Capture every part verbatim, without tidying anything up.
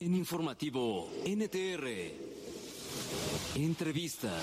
En Informativo N T R, entrevista.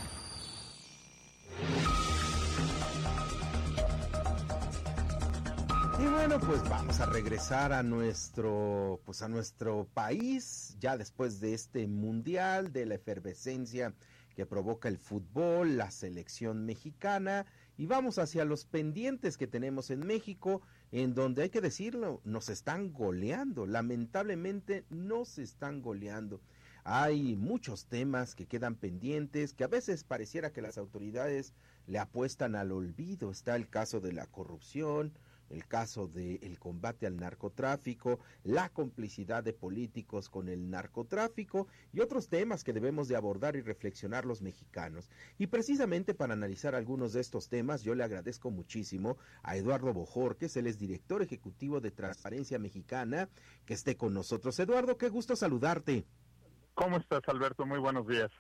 Y bueno, pues vamos a regresar a nuestro, pues a nuestro país, ya después de este mundial, de la efervescencia que provoca el fútbol, la selección mexicana, y vamos hacia los pendientes que tenemos en México, en donde hay que decirlo, nos están goleando, lamentablemente nos están goleando. Hay muchos temas que quedan pendientes, que a veces pareciera que las autoridades le apuestan al olvido. Está el caso de la corrupción, el caso del combate al narcotráfico, la complicidad de políticos con el narcotráfico y otros temas que debemos de abordar y reflexionar los mexicanos. Y precisamente para analizar algunos de estos temas, yo le agradezco muchísimo a Eduardo Bojorquez, él es director ejecutivo de Transparencia Mexicana, que esté con nosotros. Eduardo, qué gusto saludarte. ¿Cómo estás, Alberto? Muy buenos días.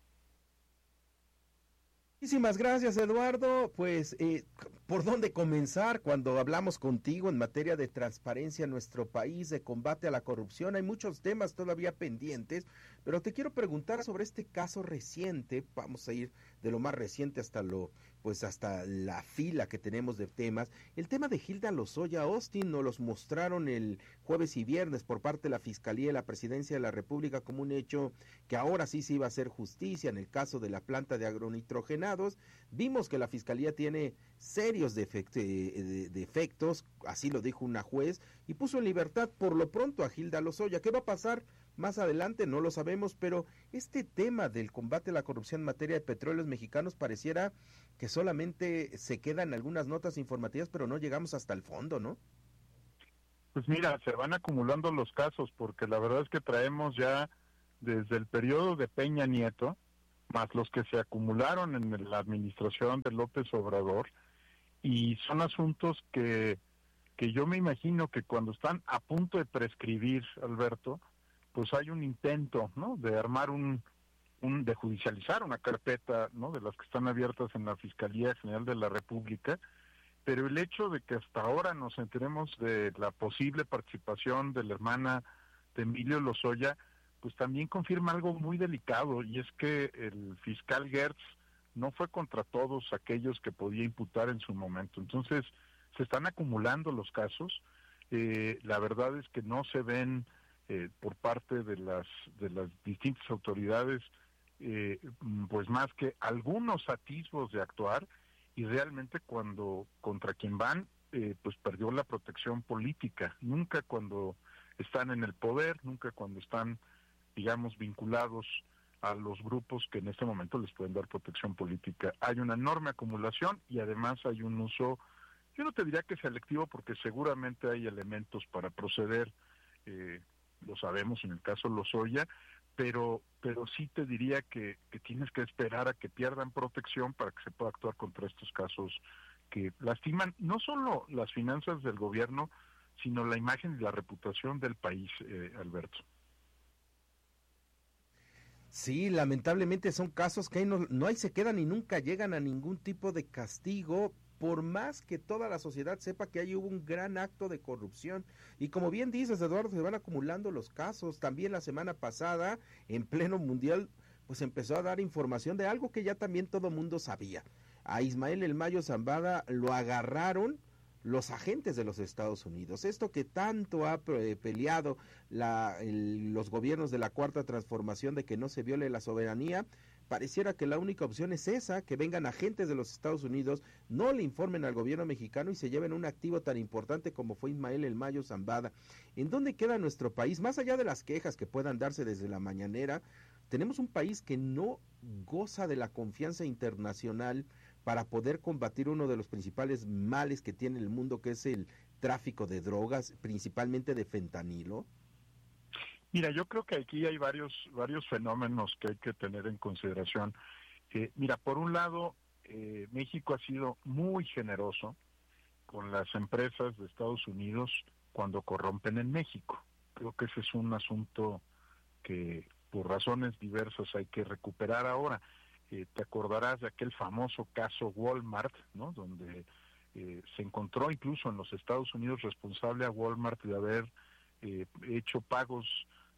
Muchísimas gracias, Eduardo. Pues, eh, ¿por dónde comenzar cuando hablamos contigo en materia de transparencia en nuestro país, de combate a la corrupción? Hay muchos temas todavía pendientes, pero te quiero preguntar sobre este caso reciente. Vamos a ir de lo más reciente hasta lo, pues hasta la fila que tenemos de temas. El tema de Hilda Lozoya Austin nos los mostraron el jueves y viernes por parte de la Fiscalía y la Presidencia de la República como un hecho que ahora sí se iba a hacer justicia en el caso de la planta de agronitrogenados. Vimos que la Fiscalía tiene serios defect- de, defectos, así lo dijo una juez, y puso en libertad por lo pronto a Hilda Lozoya. ¿Qué va a pasar más adelante? No lo sabemos, pero este tema del combate a la corrupción en materia de petróleos mexicanos pareciera que solamente se quedan algunas notas informativas, pero no llegamos hasta el fondo, ¿no? Pues mira, se van acumulando los casos, porque la verdad es que traemos ya desde el periodo de Peña Nieto, más los que se acumularon en la administración de López Obrador, y son asuntos que, que yo me imagino que cuando están a punto de prescribir, Alberto, pues hay un intento, ¿no?, de armar un, un de judicializar una carpeta, ¿no?, de las que están abiertas en la Fiscalía General de la República, pero el hecho de que hasta ahora nos enteremos de la posible participación de la hermana de Emilio Lozoya, pues también confirma algo muy delicado, y es que el fiscal Gertz no fue contra todos aquellos que podía imputar en su momento. Entonces, se están acumulando los casos. Eh, la verdad es que no se ven eh, por parte de las de las distintas autoridades, eh, pues más que algunos atisbos de actuar, y realmente cuando contra quien van, eh, pues perdió la protección política. Nunca cuando están en el poder, nunca cuando están, digamos, vinculados a los grupos que en este momento les pueden dar protección política. Hay una enorme acumulación y además hay un uso, yo no te diría que selectivo, porque seguramente hay elementos para proceder, eh, lo sabemos en el caso Lozoya, pero pero sí te diría que, que tienes que esperar a que pierdan protección para que se pueda actuar contra estos casos que lastiman no solo las finanzas del gobierno, sino la imagen y la reputación del país, eh, Alberto. Sí, lamentablemente son casos que ahí no, no ahí se quedan y nunca llegan a ningún tipo de castigo, por más que toda la sociedad sepa que ahí hubo un gran acto de corrupción. Y como bien dices, Eduardo, se van acumulando los casos. También la semana pasada, en pleno mundial, pues empezó a dar información de algo que ya también todo mundo sabía. A Ismael El Mayo Zambada lo agarraron los agentes de los Estados Unidos. Esto que tanto ha peleado la, el, los gobiernos de la Cuarta Transformación, de que no se viole la soberanía, pareciera que la única opción es esa, que vengan agentes de los Estados Unidos, no le informen al gobierno mexicano y se lleven un activo tan importante como fue Ismael El Mayo Zambada. ¿En dónde queda nuestro país? Más allá de las quejas que puedan darse desde la mañanera, tenemos un país que no goza de la confianza internacional para poder combatir uno de los principales males que tiene el mundo, que es el tráfico de drogas, principalmente de fentanilo. Mira, yo creo que aquí hay varios varios fenómenos que hay que tener en consideración. Eh, mira, por un lado, eh, México ha sido muy generoso con las empresas de Estados Unidos cuando corrompen en México. Creo que ese es un asunto que por razones diversas hay que recuperar ahora. Eh, te acordarás de aquel famoso caso Walmart, ¿no?, donde eh, se encontró incluso en los Estados Unidos responsable a Walmart de haber eh, hecho pagos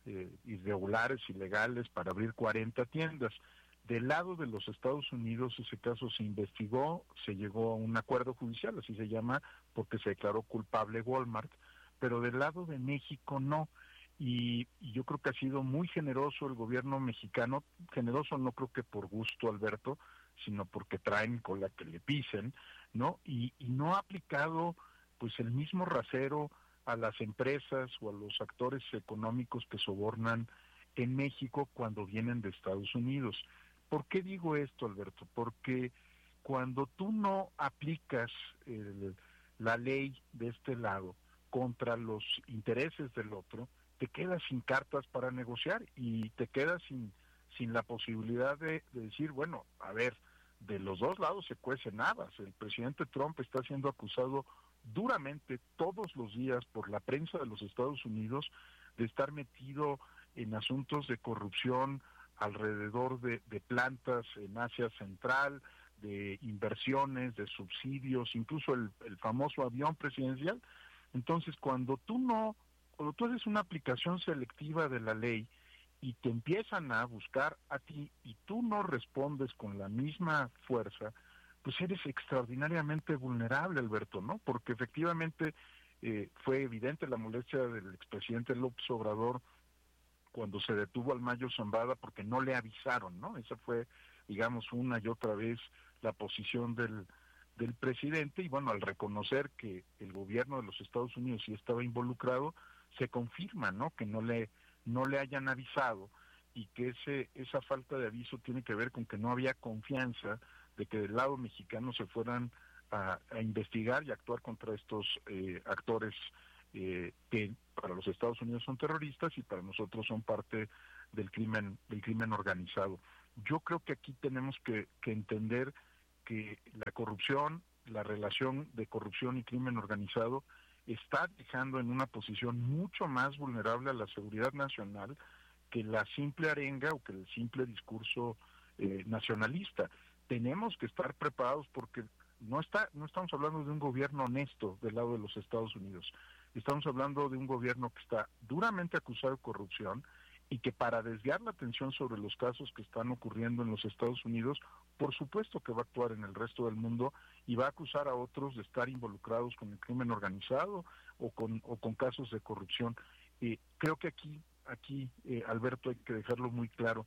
eh, irregulares, ilegales, para abrir cuarenta tiendas. Del lado de los Estados Unidos ese caso se investigó, se llegó a un acuerdo judicial, así se llama, porque se declaró culpable Walmart, pero del lado de México no. Y, y yo creo que ha sido muy generoso el gobierno mexicano, generoso no creo que por gusto, Alberto, sino porque traen con la que le pisen, ¿no? Y, y no ha aplicado pues el mismo rasero a las empresas o a los actores económicos que sobornan en México cuando vienen de Estados Unidos. ¿Por qué digo esto, Alberto? Porque cuando tú no aplicas el, la ley de este lado contra los intereses del otro, te quedas sin cartas para negociar y te quedas sin, sin la posibilidad de, de decir, bueno, a ver, de los dos lados se cuecen habas. El presidente Trump está siendo acusado duramente todos los días por la prensa de los Estados Unidos de estar metido en asuntos de corrupción alrededor de, de plantas en Asia Central, de inversiones, de subsidios, incluso el, el famoso avión presidencial. Entonces, cuando tú no, cuando tú haces una aplicación selectiva de la ley y te empiezan a buscar a ti y tú no respondes con la misma fuerza, pues eres extraordinariamente vulnerable, Alberto, ¿no? Porque efectivamente eh, fue evidente la molestia del expresidente López Obrador cuando se detuvo al Mayo Zambada porque no le avisaron, ¿no? Esa fue, digamos, una y otra vez la posición del, del presidente, y bueno, al reconocer que el gobierno de los Estados Unidos sí estaba involucrado, se confirma, ¿no?, que no le, no le hayan avisado, y que ese, esa falta de aviso tiene que ver con que no había confianza de que del lado mexicano se fueran a, a investigar y actuar contra estos eh, actores eh, que para los Estados Unidos son terroristas y para nosotros son parte del crimen, del crimen organizado. Yo creo que aquí tenemos que, que entender que la corrupción, la relación de corrupción y crimen organizado está dejando en una posición mucho más vulnerable a la seguridad nacional que la simple arenga o que el simple discurso eh, nacionalista. Tenemos que estar preparados porque no está, no estamos hablando de un gobierno honesto del lado de los Estados Unidos. Estamos hablando de un gobierno que está duramente acusado de corrupción y que para desviar la atención sobre los casos que están ocurriendo en los Estados Unidos, por supuesto que va a actuar en el resto del mundo y va a acusar a otros de estar involucrados con el crimen organizado o con, o con casos de corrupción. Eh, creo que aquí, aquí eh, Alberto, hay que dejarlo muy claro,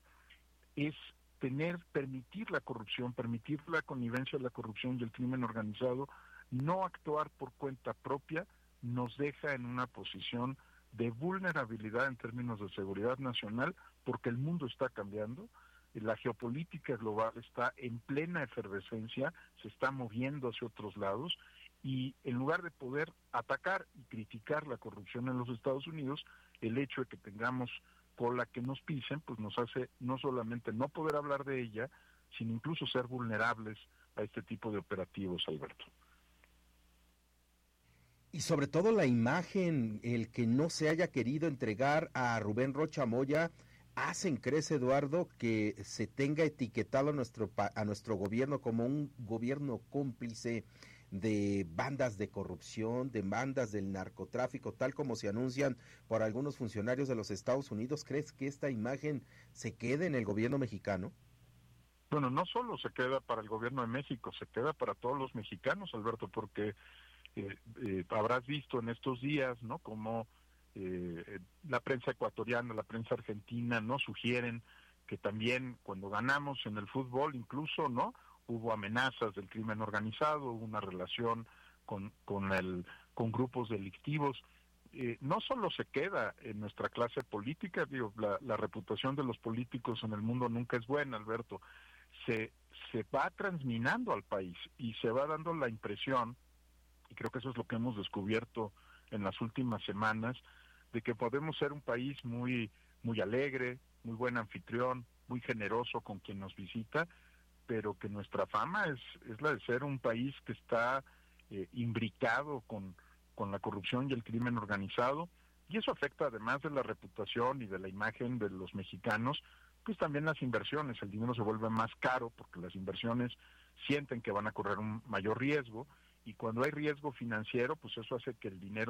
es tener, permitir la corrupción, permitir la connivencia de la corrupción y el crimen organizado, no actuar por cuenta propia, nos deja en una posición de vulnerabilidad en términos de seguridad nacional, porque el mundo está cambiando, la geopolítica global está en plena efervescencia, se está moviendo hacia otros lados, y en lugar de poder atacar y criticar la corrupción en los Estados Unidos, el hecho de que tengamos cola que nos pisen, pues nos hace no solamente no poder hablar de ella, sino incluso ser vulnerables a este tipo de operativos, Alberto. Y sobre todo la imagen, el que no se haya querido entregar a Rubén Rocha Moya, hacen, ¿crees, Eduardo, que se tenga etiquetado a nuestro, a nuestro gobierno como un gobierno cómplice de bandas de corrupción, de bandas del narcotráfico, tal como se anuncian por algunos funcionarios de los Estados Unidos? ¿Crees que esta imagen se quede en el gobierno mexicano? Bueno, no solo se queda para el gobierno de México, se queda para todos los mexicanos, Alberto, porque eh, eh, habrás visto en estos días, ¿no?, como eh, la prensa ecuatoriana, la prensa argentina, ¿no?, sugieren que también cuando ganamos en el fútbol, incluso, ¿no?, hubo amenazas del crimen organizado, hubo una relación con, con, el, con grupos delictivos. Eh, no solo se queda en nuestra clase política, digo, la, la reputación de los políticos en el mundo nunca es buena, Alberto, se, se va transminando al país y se va dando la impresión, y creo que eso es lo que hemos descubierto en las últimas semanas, de que podemos ser un país muy, muy alegre, muy buen anfitrión, muy generoso con quien nos visita, pero que nuestra fama es, es la de ser un país que está eh, imbricado con, con la corrupción y el crimen organizado, y eso afecta, además de la reputación y de la imagen de los mexicanos, pues también las inversiones. El dinero se vuelve más caro porque las inversiones sienten que van a correr un mayor riesgo, y cuando hay riesgo financiero, pues eso hace que el dinero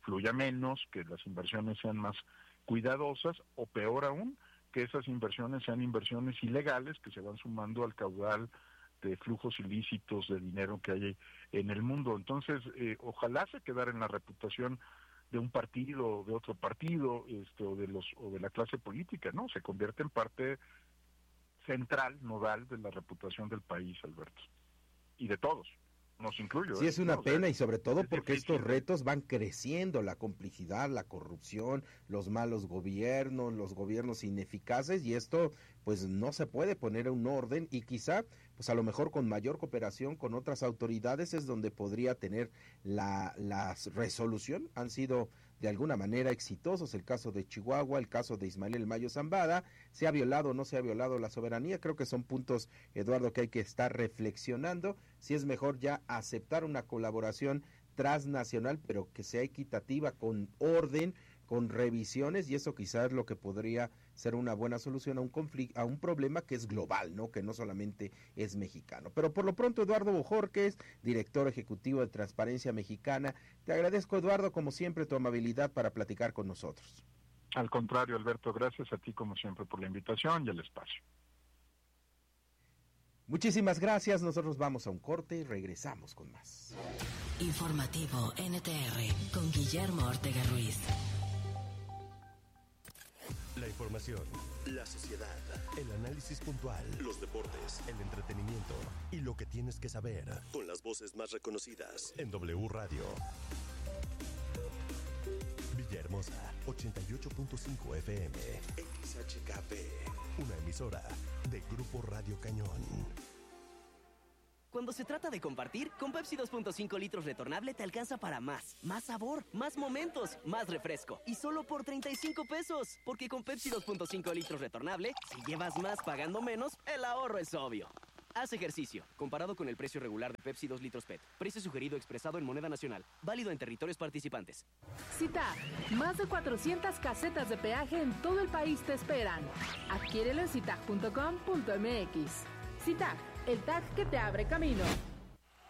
fluya menos, que las inversiones sean más cuidadosas, o peor aún, que esas inversiones sean inversiones ilegales que se van sumando al caudal de flujos ilícitos de dinero que hay en el mundo. Entonces, eh, ojalá se quedara en la reputación de un partido o de otro partido, este, o de los o de la clase política, ¿no? Se convierte en parte central, nodal de la reputación del país, Alberto, y de todos. Nos incluyo. Sí, ¿eh? es una no, pena, o sea, y sobre todo porque difícil. estos retos van creciendo, la complicidad, la corrupción, los malos gobiernos, los gobiernos ineficaces, y esto pues no se puede poner en un orden, y quizá pues a lo mejor con mayor cooperación con otras autoridades es donde podría tener la, la resolución. Han sido de alguna manera exitosos, el caso de Chihuahua, el caso de Ismael El Mayo Zambada, se ha violado o no se ha violado la soberanía. Creo que son puntos, Eduardo, que hay que estar reflexionando, si es mejor ya aceptar una colaboración transnacional, pero que sea equitativa, con orden, con revisiones, y eso quizás es lo que podría ser una buena solución a un conflicto, a un problema que es global, ¿no? Que no solamente es mexicano. Pero por lo pronto, Eduardo Bojorquez, director ejecutivo de Transparencia Mexicana, te agradezco, Eduardo, como siempre, tu amabilidad para platicar con nosotros. Al contrario, Alberto, gracias a ti como siempre por la invitación y el espacio. Muchísimas gracias, nosotros vamos a un corte y regresamos con más. Informativo N T R con Guillermo Ortega Ruiz. La información, la sociedad, el análisis puntual, los deportes, el entretenimiento y lo que tienes que saber con las voces más reconocidas en W Radio. Villahermosa, ochenta y ocho punto cinco F M, X H K P, una emisora de Grupo Radio Cañón. Cuando se trata de compartir, con Pepsi dos punto cinco litros retornable te alcanza para más. Más sabor, más momentos, más refresco. Y solo por treinta y cinco pesos. Porque con Pepsi dos punto cinco litros retornable, si llevas más pagando menos, el ahorro es obvio. Haz ejercicio. Comparado con el precio regular de Pepsi dos litros P E T. Precio sugerido expresado en moneda nacional. Válido en territorios participantes. Cita. Más de cuatrocientas casetas de peaje en todo el país te esperan. Adquiérelo en citag punto com punto m x. Citag, el tag que te abre camino.